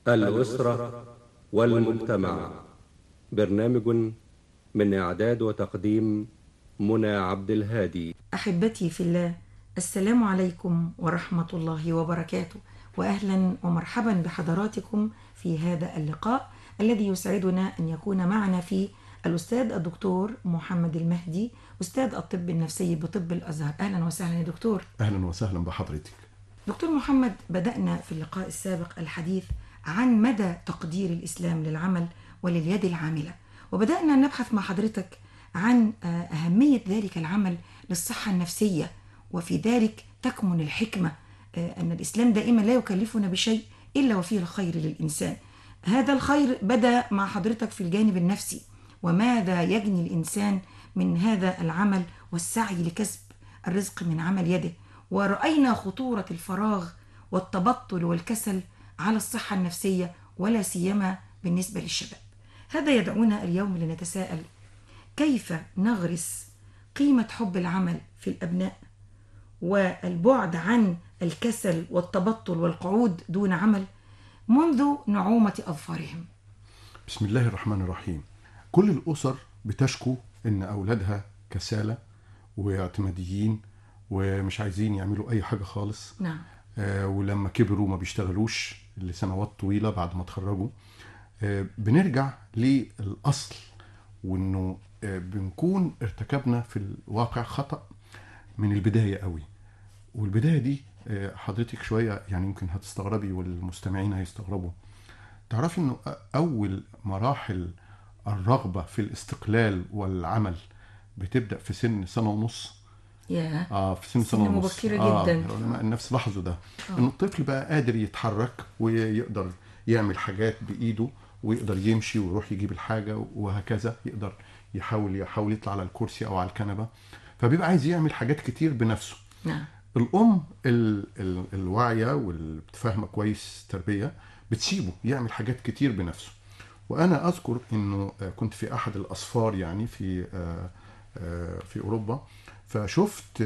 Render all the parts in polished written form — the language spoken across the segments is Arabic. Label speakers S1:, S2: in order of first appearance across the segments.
S1: الأسرة والمجتمع. برنامج من إعداد وتقديم منى عبد الهادي.
S2: أحبتي في الله، السلام عليكم ورحمة الله وبركاته، وأهلا ومرحبا بحضراتكم في هذا اللقاء الذي يسعدنا أن يكون معنا فيه الأستاذ الدكتور محمد المهدي، أستاذ الطب النفسي بطب الأزهر. أهلا وسهلا يا دكتور.
S3: أهلا وسهلا بحضرتك.
S2: دكتور محمد، بدأنا في اللقاء السابق الحديث عن مدى تقدير الإسلام للعمل ولليد العاملة، وبدأنا نبحث مع حضرتك عن أهمية ذلك العمل للصحة النفسية، وفي ذلك تكمن الحكمة، أن الإسلام دائما لا يكلفنا بشيء إلا وفيه الخير للإنسان. هذا الخير بدأ مع حضرتك في الجانب النفسي، وماذا يجني الإنسان من هذا العمل والسعي لكسب الرزق من عمل يده، ورأينا خطورة الفراغ والتبطل والكسل على الصحة النفسية ولا سيما بالنسبة للشباب. هذا يدعونا اليوم لنتساءل: كيف نغرس قيمة حب العمل في الأبناء والبعد عن الكسل والتبطل والقعود دون عمل منذ نعومة أظفارهم؟
S3: بسم الله الرحمن الرحيم. كل الأسر بتشكو إن أولادها كسالى واعتماديين ومش عايزين يعملوا أي حاجة خالص.
S2: نعم.
S3: ولما كبروا ما بيشتغلوش لسنوات طويلة بعد ما تخرجوا. بنرجع للأصل، وإنه بنكون ارتكبنا في الواقع خطأ من البداية قوي. والبداية دي حضرتك شوية يعني يمكن هتستغربي والمستمعين هيستغربوا. تعرفي إنه أول مراحل الرغبة في الاستقلال والعمل بتبدأ في سنة ونص. في سنة ونص
S2: مبكرة جدا.
S3: العلماء النفس لاحظوا ده. إنه الطفل بقى قادر يتحرك ويقدر يعمل حاجات بإيده، ويقدر يمشي ويروح يجيب الحاجة وهكذا، يقدر يحاول يطلع على الكرسي أو على الكنبة، فبيبقى عايز يعمل حاجات كتير بنفسه.
S2: نعم.
S3: الأم الواعية واللي بتفهم كويس تربية بتسيبه يعمل حاجات كتير بنفسه. وأنا أذكر إنه كنت في أحد الأسفار يعني في أوروبا، فشفت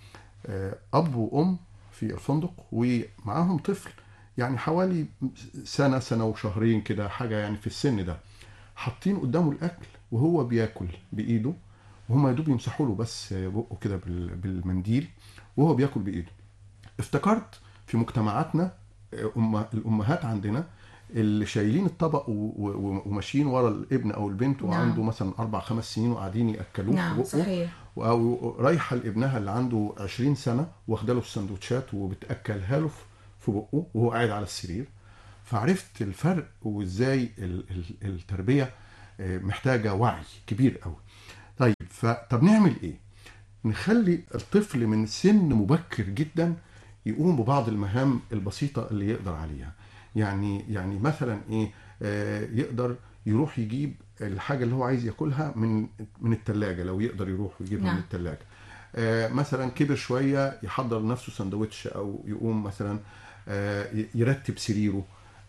S3: أب وأم في الفندق ومعاهم طفل يعني حوالي سنة وشهرين كده، حاجة يعني في السن ده، حاطين قدامه الأكل وهو بياكل بإيده، وهم يدوب يمسحوا له بس بقه كده بالمنديل وهو بياكل بإيده. افتكرت في مجتمعاتنا الأمهات عندنا اللي شايلين الطبق وماشيين ورا الابن أو البنت وعنده مثلا 4-5 سنين وقاعدين يأكلوه.
S2: نعم صحيح.
S3: أو رايحة لابنها اللي عنده 20 سنة واخده له السندوتشات وبتأكلها له في بقه وهو قاعد على السرير. فعرفت الفرق وإزاي التربية محتاجة وعي كبير قوي. طيب طب نعمل إيه؟ نخلي الطفل من سن مبكر جدا يقوم ببعض المهام البسيطة اللي يقدر عليها. يعني مثلا إيه، يقدر يروح يجيب الحاجة اللي هو عايز ياكلها من التلاجة، لو يقدر يروح ويجيبها. نعم. من التلاجة. مثلا كبر شوية يحضر نفسه سندوتش، أو يقوم مثلا يرتب سريره.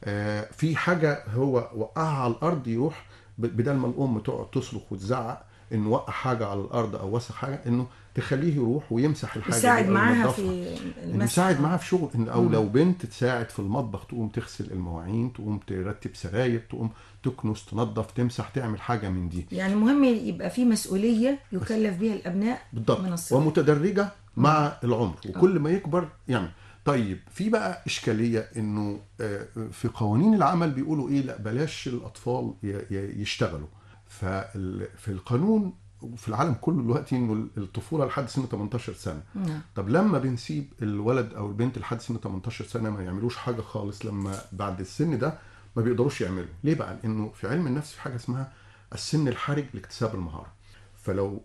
S3: في حاجة هو وقعها على الأرض يروح بدل ما الأم تقعد تصرخ وتزعق إنه وقع حاجة على الأرض أو وسخ حاجة، إنه تخليه يروح ويمسح الحاجة،
S2: يساعد معاها في المسح،
S3: يساعد معاها في شغل. أو لو بنت تساعد في المطبخ، تقوم تغسل المواعين، تقوم ترتب سراير، تقوم تكنس، تنظف، تمسح، تعمل حاجة من دي.
S2: يعني مهم يبقى في مسؤولية يكلف بها الأبناء
S3: بالضبط
S2: من الصغر،
S3: ومتدرجة مع العمر، وكل ما يكبر يعني. طيب في بقى إشكالية إنه في قوانين العمل بيقولوا إيه، لا بلاش الأطفال يشتغلوا. ففي القانون في العالم كله دلوقتي إنه الطفولة لحد سن 18 سنة. طب لما بنسيب الولد أو البنت لحد سن 18 سنة ما يعملوش حاجة خالص، لما بعد السن ده ما بيقدروش يعملوا. ليه بقى؟ لأنه في علم النفس في حاجة اسمها السن الحرج لاكتساب المهارة. فلو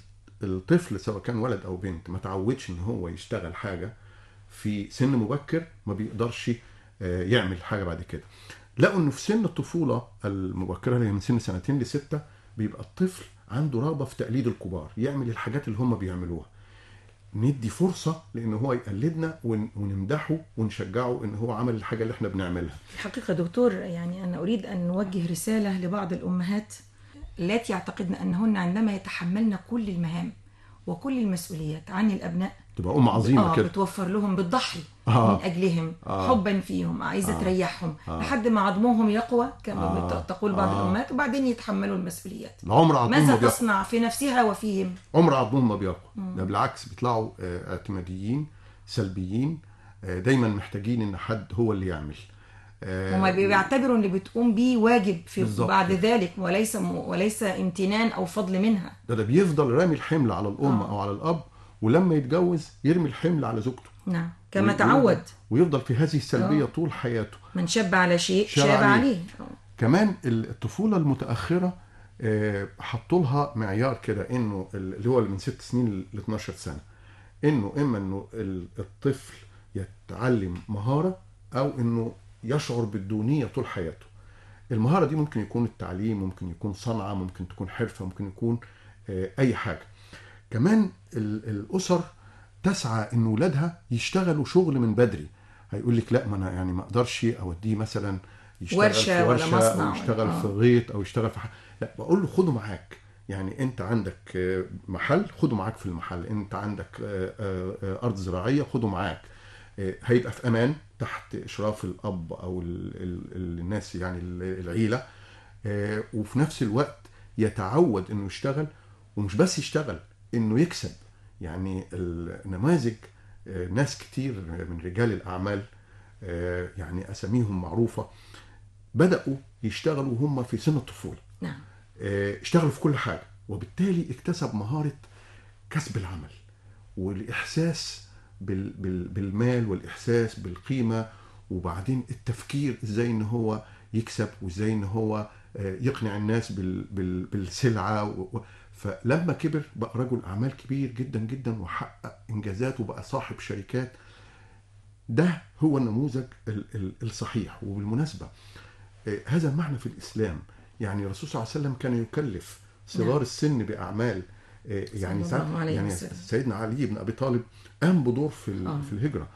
S3: الطفل سواء كان ولد أو بنت ما تعودش إن هو يشتغل حاجة في سن مبكر، ما بيقدرش يعمل حاجة بعد كده. لقوا إنه في سن الطفولة المبكرة اللي هي من سن 2 ل6 بيبقى الطفل عنده رغبة في تقليد الكبار، يعمل الحاجات اللي هم بيعملوها. ندي فرصة لأنه هو يقلدنا ونمدحه ونشجعه إنه هو عمل الحاجة اللي احنا بنعملها.
S2: الحقيقة دكتور، يعني أنا أريد أن نوجه رسالة لبعض الأمهات التي يعتقدن أنهن عندما يتحملن كل المهام وكل المسؤوليات عن الأبناء
S3: تبقى ام عظيمه كده.
S2: بتوفر لهم، بتضحي من اجلهم، حبا فيهم، عايزه تريحهم لحد ما عظمهم يقوى كما تقول بعض الامهات، وبعدين يتحملوا المسؤوليات.
S3: العمر عظمهم
S2: ماذا
S3: ما بيقوى.
S2: تصنع في نفسها وفيهم؟
S3: عمر عظمهم ما بيقوى، ده بالعكس بيطلعوا اعتماديين سلبيين، دايما محتاجين ان حد هو اللي يعمل.
S2: هما بيعتبروا اللي بتقوم بيه واجب في بعد
S3: كده.
S2: ذلك، وليس امتنان او فضل منها.
S3: ده بيفضل رامي الحمل على الام او على الاب، ولما يتجوز يرمي الحمل على زوجته.
S2: نعم، كما تعود،
S3: ويفضل في هذه السلبيه طول حياته.
S2: من شاب على شيء شاب عليه.
S3: كمان الطفوله المتاخره حطوا لها معيار كده، انه اللي هو من 6 سنين ل 12 سنه، انه اما انه الطفل يتعلم مهاره او انه يشعر بالدونيه طول حياته. المهاره دي ممكن يكون التعليم، ممكن يكون صنعه، ممكن تكون حرفه، ممكن يكون اي حاجه. كمان الاسر تسعى ان ولادها يشتغلوا شغل من بدري. هيقول لك لا، ما انا يعني ما اقدرش اوديه مثلا يشتغل
S2: ورشة
S3: في
S2: ولا مصنع
S3: او يشتغل في غيط او يشتغل في لا، بقول له خده معاك. يعني انت عندك محل، خده معاك في المحل. انت عندك ارض زراعيه، خده معاك. هيبقى في امان تحت اشراف الاب او الناس، يعني العيله. وفي نفس الوقت يتعود انه يشتغل، ومش بس يشتغل، انه يكسب. يعني النماذج ناس كتير من رجال الاعمال، يعني اساميهم معروفه، بداوا يشتغلوا وهم في سن الطفوله.
S2: نعم.
S3: اشتغلوا في كل حاجه، وبالتالي اكتسب مهاره كسب العمل، والاحساس بالمال، والاحساس بالقيمه، وبعدين التفكير ازاي ان هو يكسب، وازاي ان هو يقنع الناس بالسلعه. فلما كبر بقى رجل اعمال كبير جدا جدا، وحقق انجازات، وبقى صاحب شركات. ده هو النموذج الصحيح. وبالمناسبه هذا المعنى في الاسلام. يعني الرسول صلى الله عليه وسلم كان يكلف صغار السن باعمال. يعني سيدنا علي بن ابي طالب قام بدور في الهجره.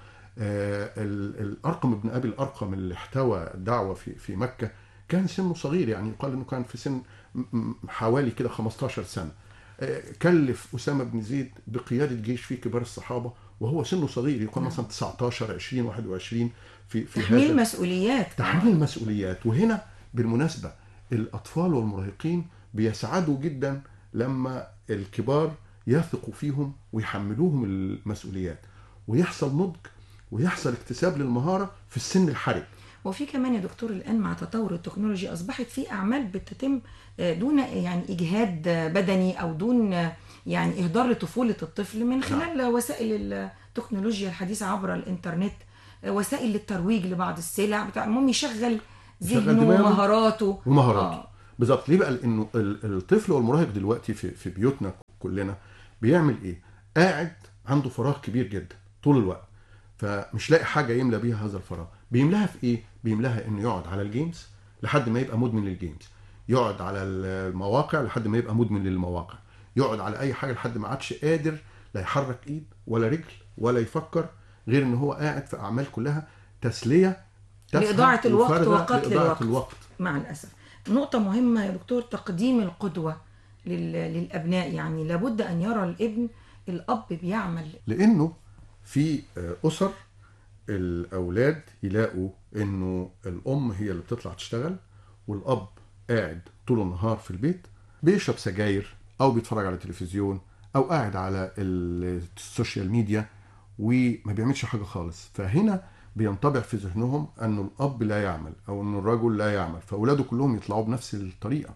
S3: الارقم ابن ابي الارقم اللي احتوى الدعوه في مكه كان سنه صغير، يعني يقال انه كان في سن حوالي كده 15 سنه. كلف اسامه بن زيد بقياده جيش فيه كبار الصحابه وهو سنه صغير، يقال مثلا 19 20 21 في
S2: تحميل مسؤوليات.
S3: تحميل مسؤوليات. وهنا بالمناسبه الاطفال والمراهقين بيسعدوا جدا لما الكبار يثقوا فيهم ويحملوهم المسؤوليات، ويحصل نضج، ويحصل اكتساب للمهاره في السن الحرج.
S2: وفي كمان يا دكتور الآن مع تطور التكنولوجيا أصبحت في أعمال بتتم دون يعني إجهاد بدني، أو دون يعني إهدار لطفولة الطفل من خلال وسائل التكنولوجيا الحديثة عبر الإنترنت، وسائل للترويج لبعض السلع بتاع المهم يشغل ذهنه ومهاراته.
S3: بالظبط. ليه بقى؟ لأنه الطفل والمراهق دلوقتي في بيوتنا كلنا بيعمل إيه؟ قاعد عنده فراغ كبير جدا طول الوقت، فمش لاقي حاجة يملى بيها هذا الفراغ. بيملاها في ايه؟ بيملاها انه يقعد على الجيمز لحد ما يبقى مدمن للجيمز، يقعد على المواقع لحد ما يبقى مدمن للمواقع، يقعد على اي حاجه لحد ما عادش قادر لا يحرك ايد ولا رجل ولا يفكر، غير ان هو قاعد في اعمال كلها تسليه
S2: لإضاعة الوقت وقتل
S3: الوقت.
S2: مع الأسف. نقطة مهمة يا دكتور، تقديم القدوة للأبناء. يعني لابد أن يرى الابن الأب بيعمل،
S3: لأنه في أسر الأولاد يلاقوا إنه الأم هي اللي بتطلع تشتغل، والأب قاعد طول النهار في البيت بيشرب سجاير أو بيتفرج على تلفزيون أو قاعد على السوشيال ميديا وما بيعملش حاجة خالص. فهنا بينطبع في ذهنهم أنه الأب لا يعمل أو أنه الرجل لا يعمل، فأولاده كلهم يطلعوا بنفس الطريقة،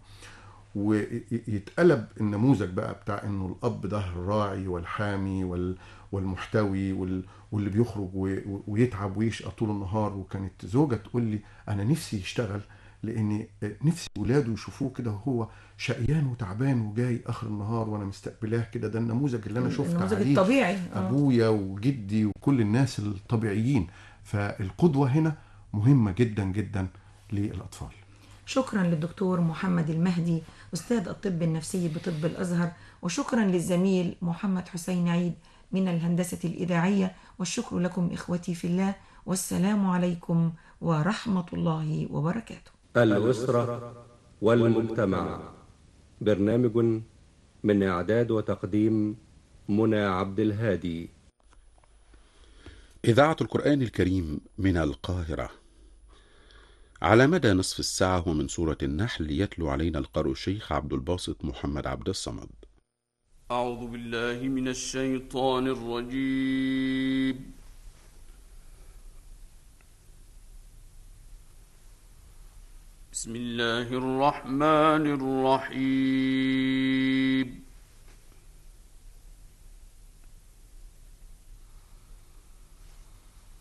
S3: ويتقلب النموذج بقى بتاع انه الاب ده الراعي والحامي والمحتوي واللي بيخرج ويتعب ويشقى طول النهار. وكانت زوجة تقول لي انا نفسي يشتغل، لاني نفسي ولاده يشوفوه كده وهو شقيان وتعبان وجاي اخر النهار وانا مستقبلاه كده. ده النموذج اللي انا شفت عليه
S2: الطبيعي.
S3: ابويا وجدي وكل الناس الطبيعيين. فالقدوة هنا مهمة جدا جدا للاطفال.
S2: شكرا للدكتور محمد المهدي أستاذ الطب النفسي بطب الأزهر، وشكرا للزميل محمد حسين عيد من الهندسة الإذاعية، والشكر لكم إخوتي في الله، والسلام عليكم ورحمة الله وبركاته.
S1: الأسرة والمجتمع، برنامج من إعداد وتقديم منى عبد الهادي.
S4: إذاعة القرآن الكريم من القاهرة. على مدى نصف الساعة ومن سورة النحل يتلو علينا القارئ الشيخ عبد الباسط محمد عبد الصمد.
S5: أعوذ بالله من الشيطان الرجيم. بسم الله الرحمن الرحيم.